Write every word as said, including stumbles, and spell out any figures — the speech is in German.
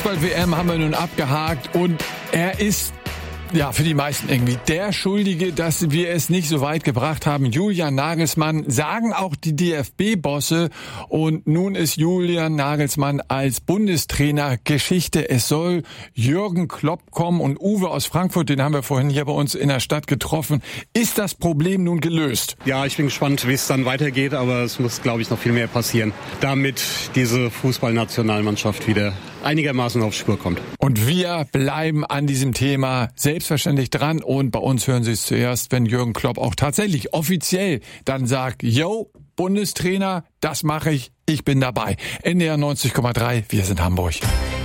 Fußball-W M haben wir nun abgehakt und er ist ja für die meisten irgendwie der Schuldige, dass wir es nicht so weit gebracht haben. Julian Nagelsmann, sagen auch die D F B-Bosse. Und nun ist Julian Nagelsmann als Bundestrainer Geschichte. Es soll Jürgen Klopp kommen und Uwe aus Frankfurt, den haben wir vorhin hier bei uns in der Stadt getroffen. Ist das Problem nun gelöst? Ja, ich bin gespannt, wie es dann weitergeht, aber es muss, glaube ich, noch viel mehr passieren, damit diese Fußballnationalmannschaft wieder einigermaßen auf Spur kommt. Und wir bleiben an diesem Thema selbstverständlich dran und bei uns hören Sie es zuerst, wenn Jürgen Klopp auch tatsächlich offiziell dann sagt, yo, Bundestrainer, das mache ich, ich bin dabei. N D R neunzig Komma drei, wir sind Hamburg.